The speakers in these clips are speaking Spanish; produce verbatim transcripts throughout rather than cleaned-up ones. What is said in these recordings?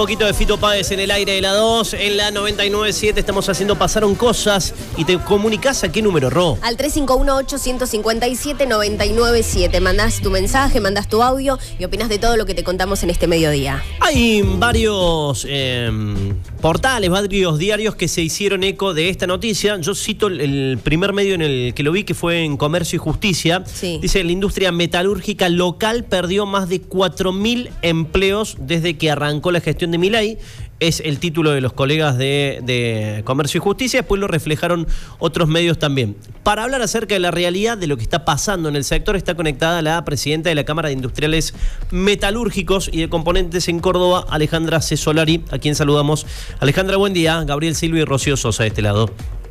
Un poquito de Fito Páez en el aire de la dos, en la noventa y nueve punto siete estamos haciendo Pasaron Cosas y te comunicás a qué número, Ro. Al tres cinco uno, ocho cinco siete, nueve nueve siete. Mandás tu mensaje, mandás tu audio y opinás de todo lo que te contamos en este mediodía. Hay varios eh, portales, varios diarios que se hicieron eco de esta noticia. Yo cito el primer medio en el que lo vi, que fue en Comercio y Justicia. Sí. Dice, la industria metalúrgica local perdió más de cuatro mil empleos desde que arrancó la gestión de Milei. Es el título de los colegas de, de Comercio y Justicia. Después lo reflejaron otros medios también. Para hablar acerca de la realidad de lo que está pasando en el sector, está conectada la presidenta de la Cámara de Industriales Metalúrgicos y de Componentes en Córdoba, Alejandra Cesolari, a quien saludamos. Alejandra, buen día. Gabriel Silva y Rocío Sosa de este lado.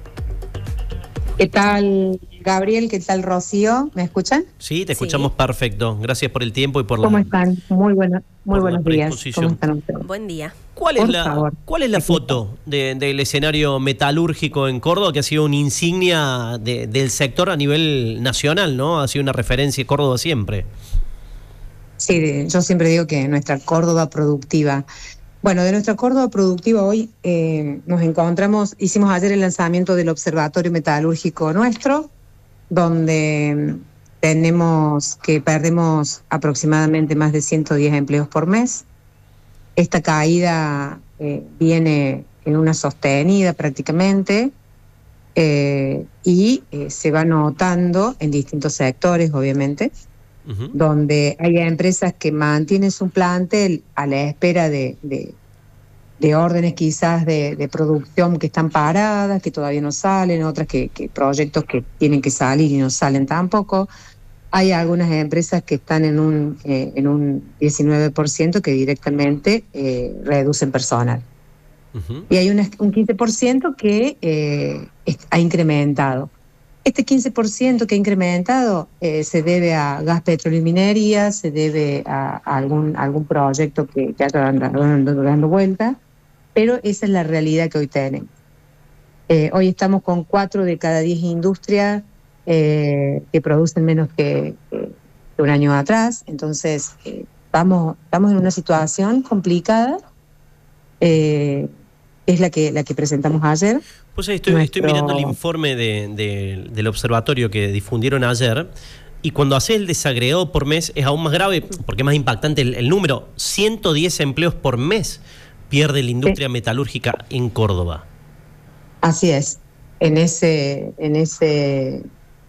¿Qué tal, Gabriel? ¿Qué tal, Rocío? ¿Me escuchan? Sí, te escuchamos sí. Perfecto. Gracias por el tiempo y por la ¿Cómo están? Muy, buena, muy buenos días. ¿Cómo están ustedes? Buen día. ¿Cuál es, la, ¿Cuál es la foto de, del escenario metalúrgico en Córdoba, que ha sido una insignia de, del sector a nivel nacional, ¿no? Ha sido una referencia Córdoba siempre. Sí, yo siempre digo que nuestra Córdoba productiva. Bueno, de nuestra Córdoba productiva hoy eh, nos encontramos, hicimos ayer el lanzamiento del Observatorio Metalúrgico nuestro, donde tenemos que perdemos aproximadamente más de ciento diez empleos por mes. Esta caída eh, viene en una sostenida prácticamente eh, y eh, se va notando en distintos sectores, obviamente, uh-huh. donde hay empresas que mantienen su plantel a la espera de, de, de órdenes quizás de, de producción que están paradas, que todavía no salen, otras que, que proyectos que tienen que salir y no salen tampoco. Hay algunas empresas que están en un eh, en un diecinueve por ciento que directamente eh, reducen personal. Uh-huh. Y hay una, un quince por ciento que eh, ha incrementado. Este quince por ciento que ha incrementado eh, se debe a gas, petróleo y minería, se debe a, a algún, algún proyecto que, que haya dando, dando, dando vuelta, pero esa es la realidad que hoy tenemos. Eh, hoy estamos con cuatro de cada diez industrias Eh, que producen menos que, que, que un año atrás, entonces eh, estamos, estamos en una situación complicada, eh, es la que, la que presentamos ayer. Pues estoy, Nuestro... estoy mirando el informe de, de, del observatorio que difundieron ayer, y cuando hace el desagregado por mes es aún más grave, porque es más impactante el, el número. ciento diez empleos por mes pierde la industria sí. metalúrgica en Córdoba. Así es, en ese... En ese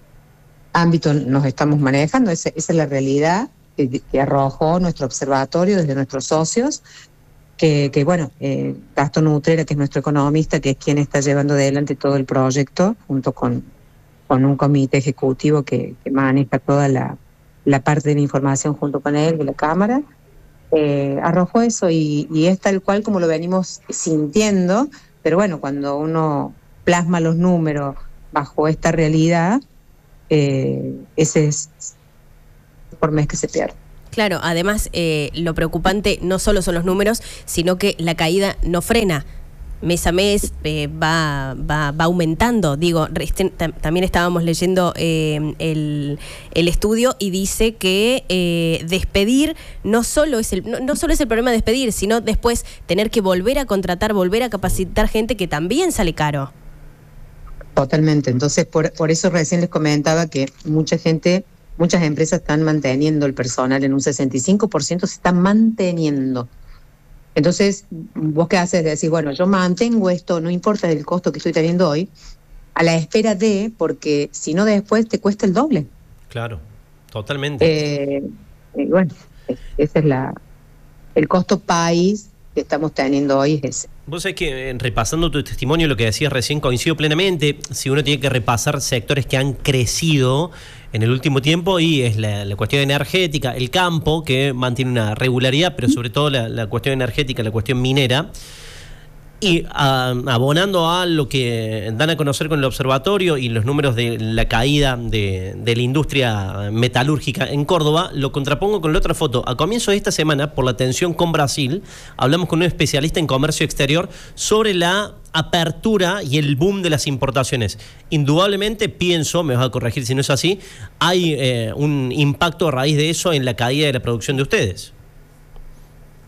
ámbito nos estamos manejando, esa, esa es la realidad que, que arrojó nuestro observatorio desde nuestros socios, que, que bueno, eh, Gastón Utrera, que es nuestro economista, que es quien está llevando adelante todo el proyecto, junto con, con un comité ejecutivo que, que maneja toda la, la parte de la información junto con él, de la Cámara, eh, arrojó eso y, y es tal cual como lo venimos sintiendo, pero bueno, cuando uno plasma los números bajo esta realidad, Eh, ese es por mes que se pierde. Claro, además eh, lo preocupante no solo son los números, sino que la caída no frena. Mes a mes eh, va, va, va aumentando. Digo, este, también estábamos leyendo eh, el, el estudio y dice que eh, despedir no solo, es el, no, no solo es el problema de despedir, sino después tener que volver a contratar, volver a capacitar gente, que también sale caro. Totalmente, entonces por, por eso recién les comentaba que mucha gente, muchas empresas están manteniendo el personal en un sesenta y cinco por ciento, se están manteniendo. Entonces, vos qué haces, decís, bueno, yo mantengo esto, no importa el costo que estoy teniendo hoy, a la espera de, porque si no después te cuesta el doble. Claro, totalmente. Eh, y bueno, ese es la el costo país que estamos teniendo hoy es ese. Vos sabés que repasando tu testimonio, lo que decías recién, coincido plenamente. Si uno tiene que repasar sectores que han crecido en el último tiempo, y es la, la cuestión energética, el campo, que mantiene una regularidad, pero sobre todo la, la cuestión energética, la cuestión minera. Y a, abonando a lo que dan a conocer con el observatorio y los números de la caída de, de la industria metalúrgica en Córdoba, lo contrapongo con la otra foto. A comienzos de esta semana, por la tensión con Brasil, hablamos con un especialista en comercio exterior sobre la apertura y el boom de las importaciones. Indudablemente, pienso, me vas a corregir si no es así, hay eh, un impacto a raíz de eso en la caída de la producción de ustedes.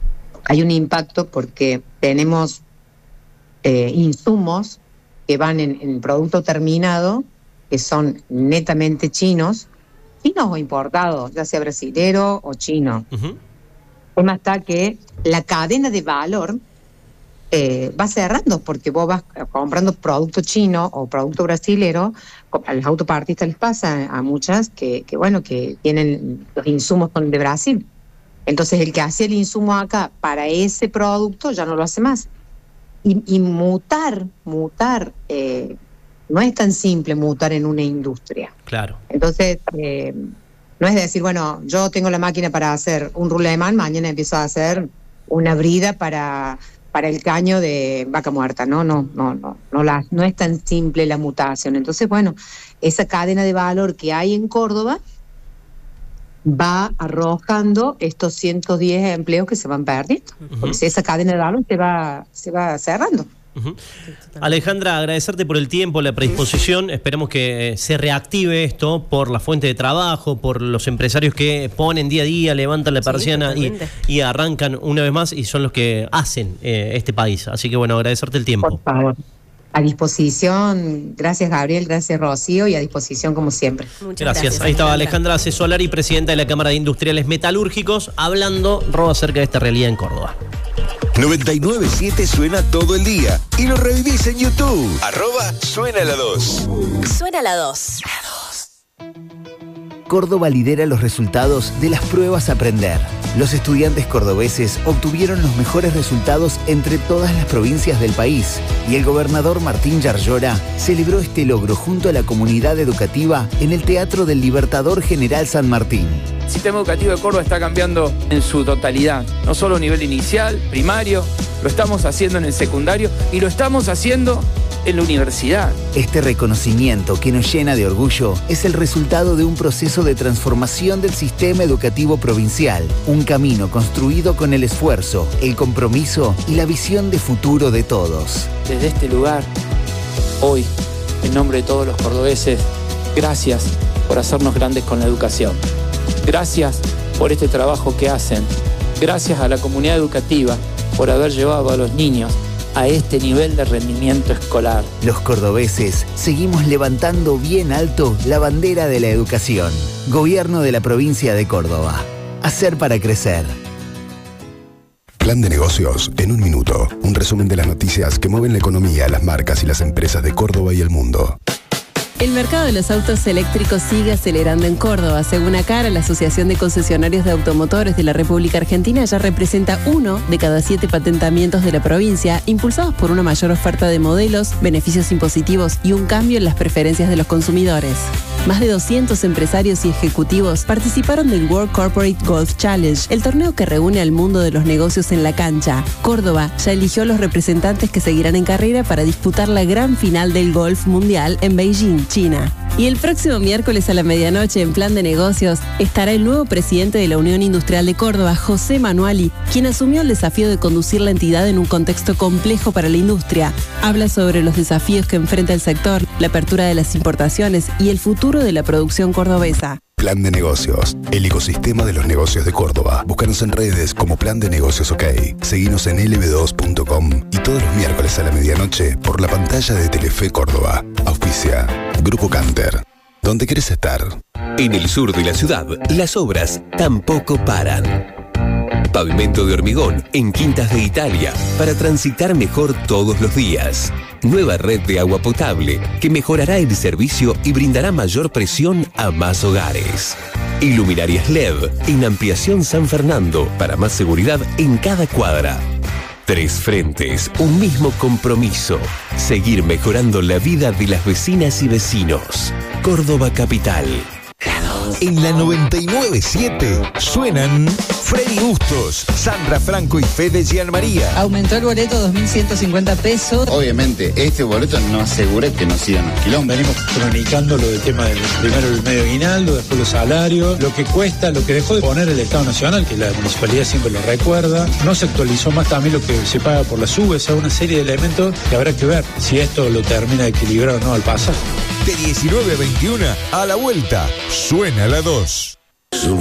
hay un impacto porque tenemos eh, insumos que van en, en el producto terminado, que son netamente chinos, chinos o importados, ya sea brasilero o chino. Uh-huh. El tema está que la cadena de valor eh, va cerrando, porque vos vas comprando producto chino o producto brasilero. A los autopartistas les pasa a muchas que, que bueno, que tienen los insumos de Brasil. Entonces el que hacía el insumo acá para ese producto ya no lo hace más. Y, y mutar, mutar, eh, no es tan simple mutar en una industria. Claro. Entonces, eh, no es decir, bueno, yo tengo la máquina para hacer un roulement, mañana empiezo a hacer una brida para, para el caño de vaca muerta. No, no, no, no, no, la, no es tan simple la mutación. Entonces, bueno, esa cadena de valor que hay en Córdoba va arrojando estos ciento diez empleos que se van perdiendo. Uh-huh. Porque si esa cadena de valor se va, se va cerrando. Uh-huh. Alejandra, agradecerte por el tiempo, la predisposición. Esperemos que se reactive esto por la fuente de trabajo, por los empresarios que ponen día a día, levantan la persiana sí, y, y arrancan una vez más, y son los que hacen eh, este país. Así que bueno, agradecerte el tiempo. Por favor. A disposición, gracias Gabriel, gracias Rocío, y a disposición como siempre. Muchas gracias. gracias. Ahí estaba Alejandra Cesolari, presidenta de la Cámara de Industriales Metalúrgicos, hablando Rob, acerca de esta realidad en Córdoba. noventa y nueve punto siete suena todo el día y lo revivís en YouTube. Arroba Suena la dos. Suena la dos. Córdoba lidera los resultados de las pruebas Aprender. Los estudiantes cordobeses obtuvieron los mejores resultados entre todas las provincias del país y el gobernador Martín Yarlora celebró este logro junto a la comunidad educativa en el Teatro del Libertador General San Martín. El sistema educativo de Córdoba está cambiando en su totalidad, no solo a nivel inicial, primario, lo estamos haciendo en el secundario y lo estamos haciendo en la universidad. Este reconocimiento que nos llena de orgullo es el resultado de un proceso de transformación del sistema educativo provincial, un camino construido con el esfuerzo, el compromiso y la visión de futuro de todos. Desde este lugar, hoy, en nombre de todos los cordobeses, gracias por hacernos grandes con la educación. Gracias por este trabajo que hacen. Gracias a la comunidad educativa por haber llevado a los niños a este nivel de rendimiento escolar. Los cordobeses seguimos levantando bien alto la bandera de la educación. Gobierno de la provincia de Córdoba. Hacer para crecer. Plan de negocios en un minuto. Un resumen de las noticias que mueven la economía, las marcas y las empresas de Córdoba y el mundo. El mercado de los autos eléctricos sigue acelerando en Córdoba. Según ACAR, la Asociación de Concesionarios de Automotores de la República Argentina ya representa uno de cada siete patentamientos de la provincia, impulsados por una mayor oferta de modelos, beneficios impositivos y un cambio en las preferencias de los consumidores. Más de doscientos empresarios y ejecutivos participaron del World Corporate Golf Challenge, el torneo que reúne al mundo de los negocios en la cancha. Córdoba ya eligió a los representantes que seguirán en carrera para disputar la gran final del golf mundial en Beijing, China. Y el próximo miércoles a la medianoche, en Plan de Negocios, estará el nuevo presidente de la Unión Industrial de Córdoba, José Manuali, quien asumió el desafío de conducir la entidad en un contexto complejo para la industria. Habla sobre los desafíos que enfrenta el sector, la apertura de las importaciones y el futuro de la producción cordobesa. Plan de Negocios, el ecosistema de los negocios de Córdoba. Búscanos en redes como Plan de Negocios OK. Seguinos en L B dos punto com y todos los miércoles a la medianoche por la pantalla de Telefe Córdoba. Auspicia Grupo Canter. ¿Dónde quieres estar? En el sur de la ciudad, las obras tampoco paran. Pavimento de hormigón en Quintas de Italia para transitar mejor todos los días. Nueva red de agua potable que mejorará el servicio y brindará mayor presión a más hogares. Iluminarias L E D en Ampliación San Fernando para más seguridad en cada cuadra. Tres frentes, un mismo compromiso. Seguir mejorando la vida de las vecinas y vecinos. Córdoba Capital. En la noventa y nueve punto siete suenan Freddy Bustos, Sandra Franco y Fede Gianmaría. Aumentó el boleto a dos mil ciento cincuenta pesos. Obviamente, este boleto no asegura que no sigan los quilombos. Venimos cronicando lo del tema del primero el medio aguinaldo, después los salarios, lo que cuesta, lo que dejó de poner el Estado Nacional, que la municipalidad siempre lo recuerda. No se actualizó más también lo que se paga por las subes, o una serie de elementos que habrá que ver si esto lo termina de equilibrar o no al pasar. De diecinueve a veintiuno, a la vuelta, suena la dos.